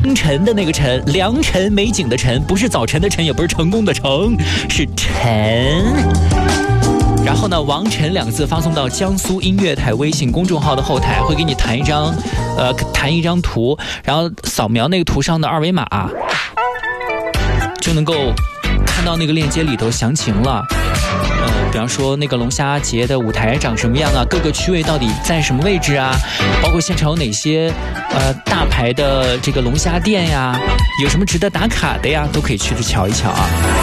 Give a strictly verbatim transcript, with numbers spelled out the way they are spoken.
清晨的那个晨，良辰美景的晨，不是早晨的晨，也不是成功的成，是晨。然后呢，王晨两个字发送到江苏音乐台微信公众号的后台，会给你弹一张，呃，弹一张图，然后扫描那个图上的二维码，就能够看到那个链接里头详情了。呃，比方说那个龙虾节的舞台长什么样啊，各个区位到底在什么位置啊，包括现场有哪些呃大牌的这个龙虾店呀，有什么值得打卡的呀，都可以去瞧一瞧啊。